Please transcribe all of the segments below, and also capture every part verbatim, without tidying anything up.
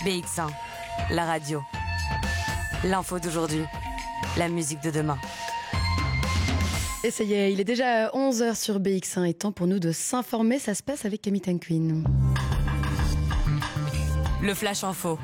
B X un, la radio. L'info d'aujourd'hui, la musique de demain. Et ça y est, il est déjà onze heures sur B X un et temps pour nous de s'informer. Ça se passe avec Camille Tanquin. Le Flash Info.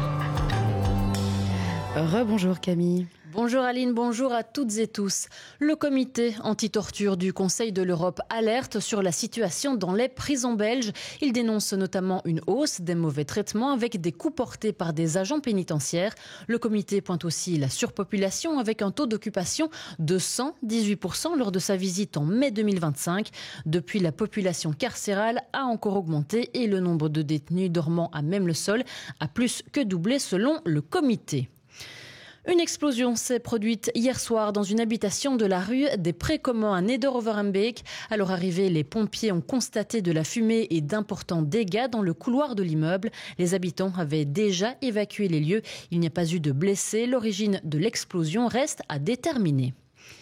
Rebonjour Camille. Bonjour Aline, bonjour à toutes et tous. Le comité anti-torture du Conseil de l'Europe alerte sur la situation dans les prisons belges. Il dénonce notamment une hausse des mauvais traitements avec des coups portés par des agents pénitentiaires. Le comité pointe aussi la surpopulation avec un taux d'occupation de cent dix-huit pour cent lors de sa visite en mai deux mille vingt-cinq. Depuis, la population carcérale a encore augmenté et le nombre de détenus dormant à même le sol a plus que doublé selon le comité. Une explosion s'est produite hier soir dans une habitation de la rue des Prés communs à Neder-Overhembeek. À leur arrivée, les pompiers ont constaté de la fumée et d'importants dégâts dans le couloir de l'immeuble. Les habitants avaient déjà évacué les lieux. Il n'y a pas eu de blessés. L'origine de l'explosion reste à déterminer.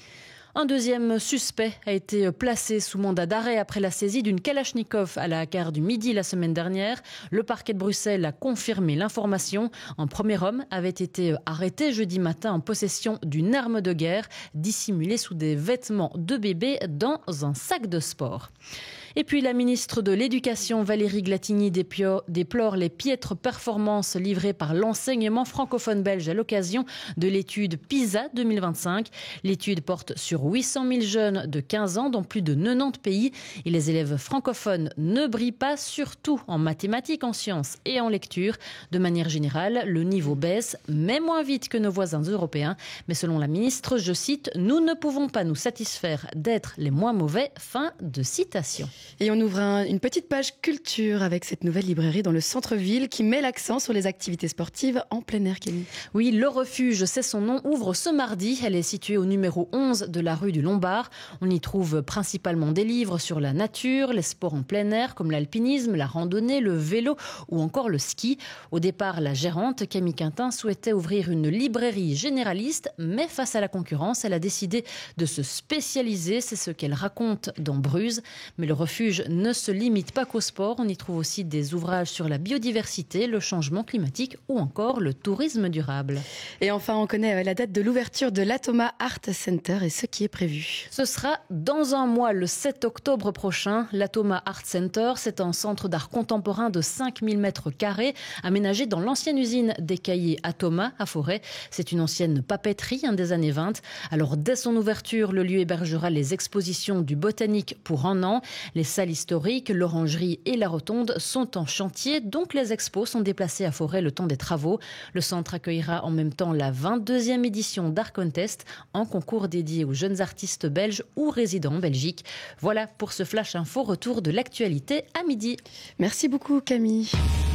Un deuxième suspect a été placé sous mandat d'arrêt après la saisie d'une Kalachnikov à la gare du Midi la semaine dernière. Le parquet de Bruxelles a confirmé l'information. Un premier homme avait été arrêté jeudi matin en possession d'une arme de guerre dissimulée sous des vêtements de bébé dans un sac de sport. Et puis la ministre de l'Éducation, Valérie Glatigny, déplore les piètres performances livrées par l'enseignement francophone belge à l'occasion de l'étude PISA deux mille vingt-cinq. L'étude porte sur huit cent mille jeunes de quinze ans dans plus de quatre-vingt-dix pays. Et les élèves francophones ne brillent pas, surtout en mathématiques, en sciences et en lecture. De manière générale, le niveau baisse, mais moins vite que nos voisins européens. Mais selon la ministre, je cite, « Nous ne pouvons pas nous satisfaire d'être les moins mauvais ». Fin de citation. Et on ouvre un, une petite page culture avec cette nouvelle librairie dans le centre-ville qui met l'accent sur les activités sportives en plein air, Kelly. Oui, Le Refuge, c'est son nom, ouvre ce mardi. Elle est située au numéro onze de la rue du Lombard. On y trouve principalement des livres sur la nature, les sports en plein air comme l'alpinisme, la randonnée, le vélo ou encore le ski. Au départ, la gérante, Camille Quintin, souhaitait ouvrir une librairie généraliste, mais face à la concurrence, elle a décidé de se spécialiser. C'est ce qu'elle raconte dans Bruges. Mais le Refuge ne se limite pas qu'au sport. On y trouve aussi des ouvrages sur la biodiversité, le changement climatique ou encore le tourisme durable. Et enfin, on connaît la date de l'ouverture de l'Atoma Art Center et ce qui est prévu. Ce sera dans un mois, le sept octobre prochain. L'Atoma Art Center, c'est un centre d'art contemporain de cinq mille mètres carrés aménagé dans l'ancienne usine des cahiers Atoma à Forêt. C'est une ancienne papeterie hein, des années vingt. Alors, dès son ouverture, le lieu hébergera les expositions du botanique pour un an. Les salles historiques, l'orangerie et la rotonde sont en chantier, donc les expos sont déplacés à Forêt le temps des travaux. Le centre accueillera en même temps la vingt-deuxième édition d'Art Contest, un concours dédié aux jeunes artistes belges ou résidents en Belgique. Voilà pour ce Flash Info, retour de l'actualité à midi. Merci beaucoup Camille.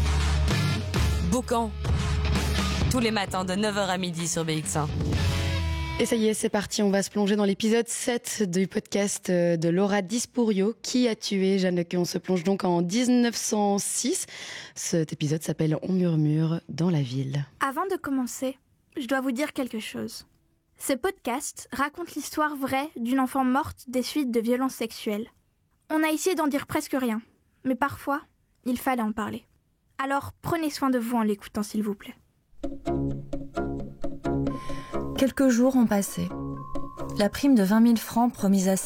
Boucan, tous les matins de neuf heures à midi sur B X un. Et ça y est, c'est parti, on va se plonger dans l'épisode sept du podcast de Laura Dispourio, Qui a tué Jeanneke. On se plonge donc en dix-neuf cent six. Cet épisode s'appelle On murmure dans la ville. Avant de commencer, je dois vous dire quelque chose. Ce podcast raconte l'histoire vraie d'une enfant morte des suites de violences sexuelles. On a essayé d'en dire presque rien, mais parfois, il fallait en parler. Alors prenez soin de vous en l'écoutant, s'il vous plaît. Quelques jours ont passé. La prime de vingt mille francs promise à